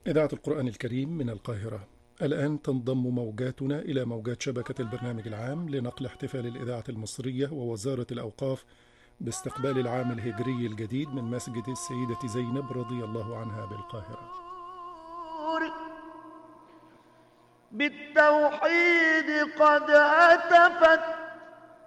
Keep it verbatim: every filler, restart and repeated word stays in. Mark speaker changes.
Speaker 1: إذاعة القرآن الكريم من القاهرة. الآن تنضم موجاتنا إلى موجات شبكة البرنامج العام لنقل احتفال الإذاعة المصرية ووزارة الأوقاف باستقبال العام الهجري الجديد من مسجد السيدة زينب رضي الله عنها بالقاهرة.
Speaker 2: بالتوحيد قد هتفت